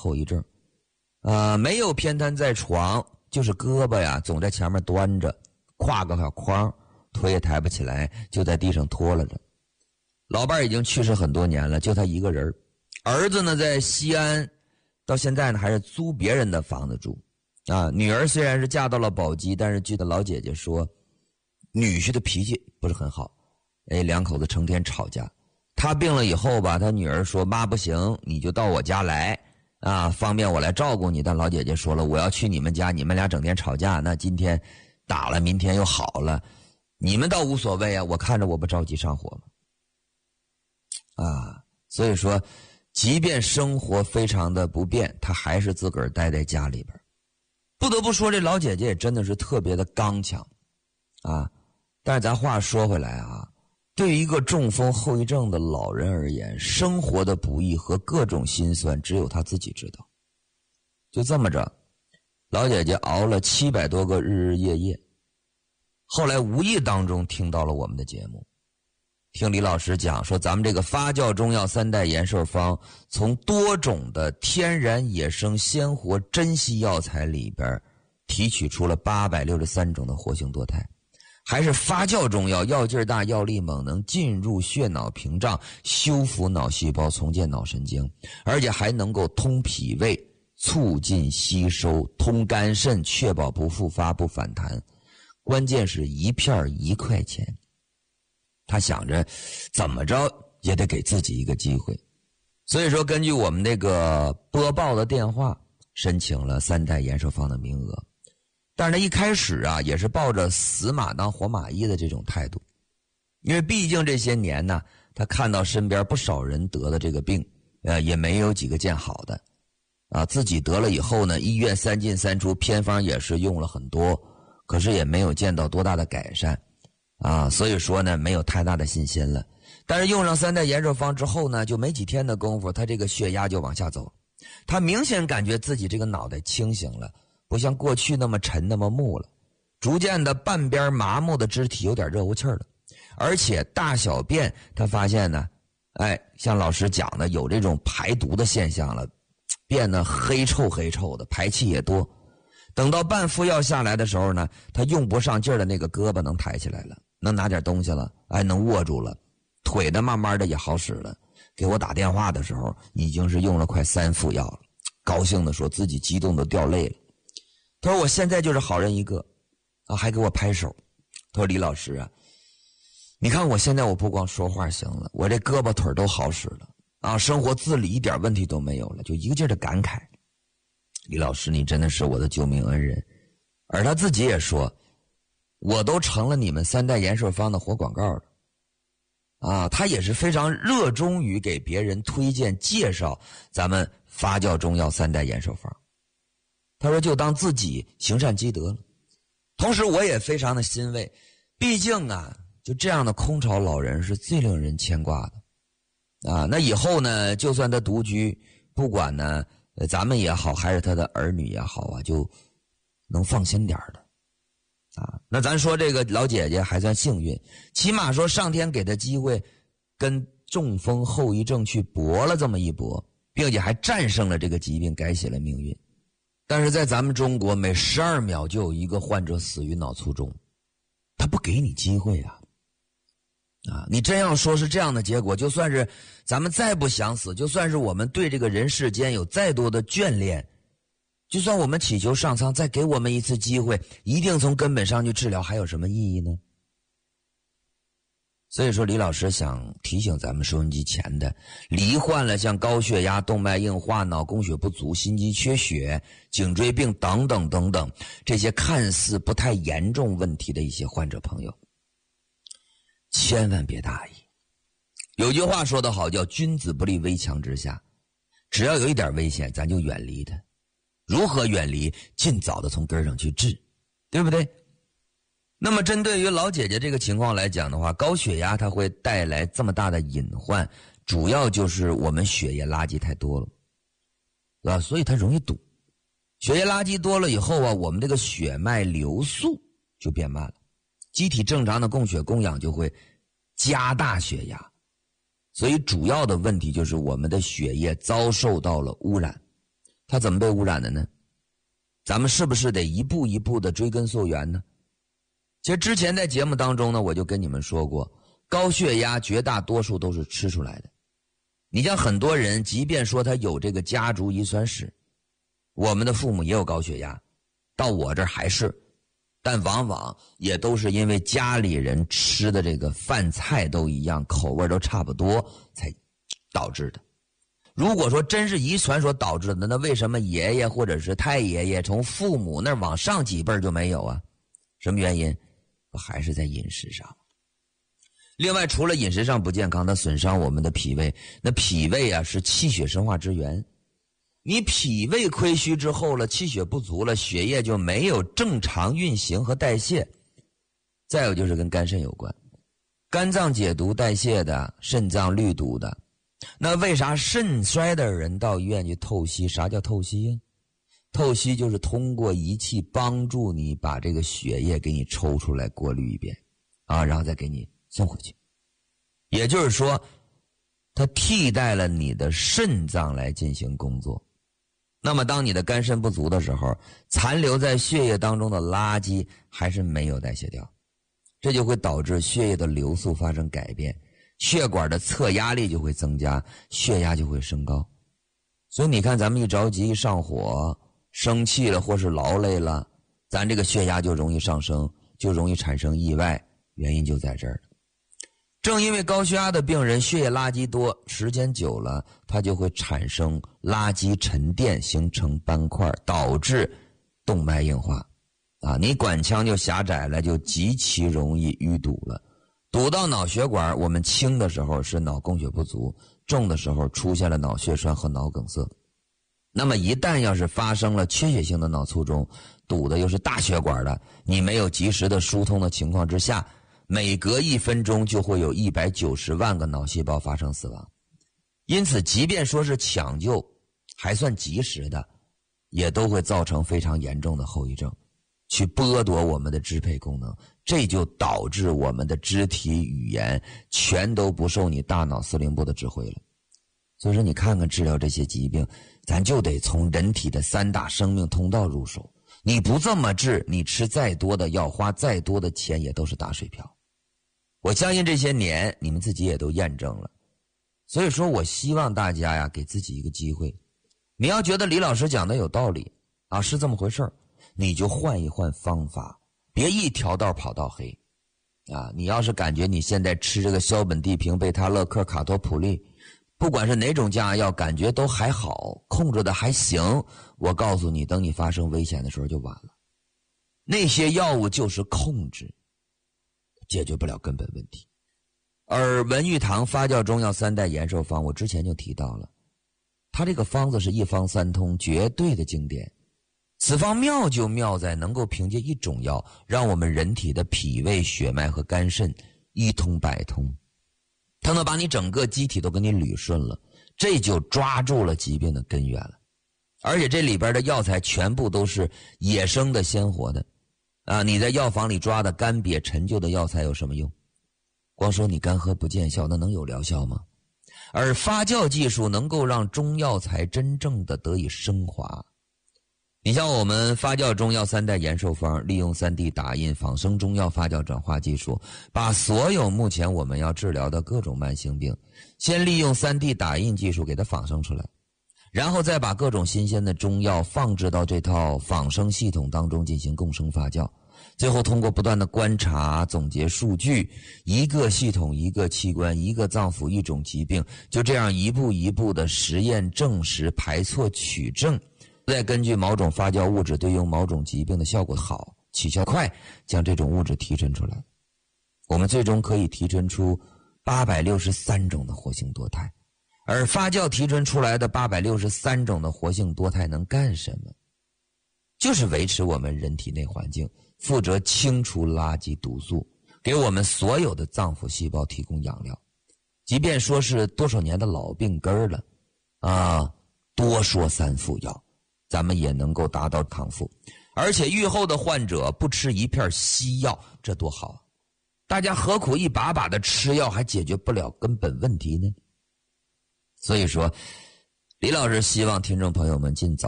后遗症。没有偏瘫在床，就是胳膊呀总在前面端着，挎个小筐，腿也抬不起来，就在地上拖拉着。老伴已经去世很多年了，就他一个人。儿子呢在西安，到现在呢还是租别人的房子住。女儿虽然是嫁到了宝鸡，但是据她老姐姐说，女婿的脾气不是很好，两口子成天吵架。他病了以后吧，他女儿说妈不行，你就到我家来方便我来照顾你。但老姐姐说了，我要去你们家，你们俩整天吵架，那今天打了，明天又好了，你们倒无所谓啊，我看着我不着急上火吗？所以说即便生活非常的不便，他还是自个儿待在家里边。不得不说，这老姐姐也真的是特别的刚强但是咱话说回来对于一个中风后遗症的老人而言，生活的不易和各种辛酸只有他自己知道。就这么着，老姐姐熬了700多个日日夜夜，后来无意当中听到了我们的节目，听李老师讲说，咱们这个发酵中药3代延寿方从多种的天然野生鲜活珍稀药材里边提取出了863种的活性多肽，还是发酵中药，药劲大，药力猛，能进入血脑屏障，修复脑细胞，重建脑神经，而且还能够通脾胃，促进吸收，通肝肾，确保不复发不反弹。关键是一片1块钱，他想着怎么着也得给自己一个机会，所以说根据我们那个播报的电话申请了3代延寿方的名额。但是他一开始也是抱着死马当活马医的这种态度，因为毕竟这些年呢，他看到身边不少人得了这个病，也没有几个见好的自己得了以后呢，医院3进3出，偏方也是用了很多，可是也没有见到多大的改善所以说呢没有太大的信心了。但是用上3代延寿方之后呢，就没几天的功夫，他这个血压就往下走，他明显感觉自己这个脑袋清醒了，不像过去那么沉那么木了，逐渐的半边麻木的肢体有点热乎气了，而且大小便他发现呢像老师讲的有这种排毒的现象了，变得黑臭的，排气也多。等到半服药下来的时候呢，他用不上劲儿的那个胳膊能抬起来了，能拿点东西了，能握住了，腿的慢慢的也好使了。给我打电话的时候已经是用了快3副药了，高兴的说自己激动的掉泪了。他说我现在就是好人一个还给我拍手。他说李老师你看我现在我不光说话行了，我这胳膊腿都好使了生活自理一点问题都没有了，就一个劲儿的感慨，李老师你真的是我的救命恩人。而他自己也说，我都成了你们3代延寿方的活广告了他也是非常热衷于给别人推荐介绍咱们发酵中药3代延寿方。他说就当自己行善积德了。同时我也非常的欣慰，毕竟就这样的空巢老人是最令人牵挂的那以后呢，就算他独居，不管呢咱们也好还是他的儿女也好就能放心点的那咱说这个老姐姐还算幸运，起码说上天给她机会跟中风后遗症去搏了这么一搏，并且还战胜了这个疾病，改写了命运。但是在咱们中国每12秒就有一个患者死于脑卒中，他不给你机会你真要说是这样的结果，就算是咱们再不想死，就算是我们对这个人世间有再多的眷恋，就算我们祈求上苍再给我们一次机会，一定从根本上去治疗，还有什么意义呢？所以说李老师想提醒咱们收音机前的罹患了像高血压、动脉硬化、脑供血不足、心肌缺血、颈椎病等等等等这些看似不太严重问题的一些患者朋友，千万别大意。有句话说得好，叫君子不立危墙之下，只要有一点危险咱就远离它。如何远离？尽早的从根上去治，对不对？那么针对于老姐姐这个情况来讲的话，高血压它会带来这么大的隐患，主要就是我们血液垃圾太多了，对吧？所以它容易堵。血液垃圾多了以后我们这个血脉流速就变慢了，机体正常的供血供氧就会加大血压，所以主要的问题就是我们的血液遭受到了污染。 它怎么被污染的呢？咱们是不是得一步一步的追根溯源呢？其实之前在节目当中呢，我就跟你们说过，高血压绝大多数都是吃出来的。你像很多人，即便说他有这个家族遗传史，我们的父母也有高血压，到我这儿还是，但往往也都是因为家里人吃的这个饭菜都一样，口味都差不多才导致的。如果说真是遗传所导致的，那为什么爷爷或者是太爷爷从父母那儿往上几辈就没有啊？什么原因？不还是在饮食上。另外，除了饮食上不健康，它损伤我们的脾胃，那脾胃啊是气血生化之源。你脾胃亏虚之后了，气血不足了，血液就没有正常运行和代谢。再有就是跟肝肾有关，肝脏解毒代谢的，肾脏滤毒的。那为啥肾衰的人到医院去透析？啥叫透析呀？透析就是通过仪器帮助你把这个血液给你抽出来，过滤一遍啊，然后再给你送回去。也就是说，它替代了你的肾脏来进行工作。那么当你的肝肾不足的时候，残留在血液当中的垃圾还是没有代谢掉，这就会导致血液的流速发生改变，血管的侧压力就会增加，血压就会升高。所以你看咱们一着急一上火，生气了或是劳累了，咱这个血压就容易上升，就容易产生意外，原因就在这儿。正因为高血压的病人血液垃圾多，时间久了它就会产生垃圾沉淀，形成斑块，导致动脉硬化啊，你管腔就狭窄了，就极其容易淤堵了。堵到脑血管，我们轻的时候是脑供血不足，重的时候出现了脑血栓和脑梗塞。那么一旦要是发生了缺血性的脑卒中，堵的又是大血管的，你没有及时的疏通的情况之下，每隔1分钟就会有190万个脑细胞发生死亡。因此即便说是抢救还算及时的，也都会造成非常严重的后遗症，去剥夺我们的支配功能，这就导致我们的肢体语言全都不受你大脑司令部的指挥了。所以说你看看治疗这些疾病，咱就得从人体的3大生命通道入手。你不这么治，你吃再多的药，花再多的钱也都是打水漂。我相信这些年你们自己也都验证了。所以说我希望大家呀，给自己一个机会。你要觉得李老师讲的有道理啊，是这么回事儿，你就换一换方法，别一条道跑到黑啊！你要是感觉你现在吃这个硝苯地平、贝他乐克、卡托普利，不管是哪种降压药，感觉都还好，控制的还行，我告诉你，等你发生危险的时候就晚了。那些药物就是控制，解决不了根本问题。而文玉堂发酵中药3代延寿方，我之前就提到了，它这个方子是一方三通，绝对的经典。此方妙就妙在能够凭借一种药，让我们人体的脾胃、血脉和肝肾一通百通，它能把你整个机体都给你捋顺了，这就抓住了疾病的根源了。而且这里边的药材全部都是野生的、鲜活的啊！你在药房里抓的干瘪陈旧的药材有什么用？光说你干喝不见效，那能有疗效吗？而发酵技术能够让中药材真正的得以升华。你像我们发酵中药3代延寿方，利用3D 打印仿生中药发酵转化技术，把所有目前我们要治疗的各种慢性病，先利用3D 打印技术给它仿生出来，然后再把各种新鲜的中药放置到这套仿生系统当中进行共生发酵，最后通过不断的观察总结数据，一个系统一个器官一个脏腑一种疾病，就这样一步一步的实验证实排错取证，再根据某种发酵物质对应某种疾病的效果好起效快，将这种物质提纯出来。我们最终可以提纯出863种的活性多肽。而发酵提纯出来的863种的活性多肽能干什么？就是维持我们人体内环境，负责清除垃圾毒素，给我们所有的脏腑细胞提供养料。即便说是多少年的老病根了啊，多说3副药，咱们也能够达到康复。而且愈后的患者不吃一片西药，这多好啊！大家何苦一把把的吃药还解决不了根本问题呢？所以说，李老师希望听众朋友们尽早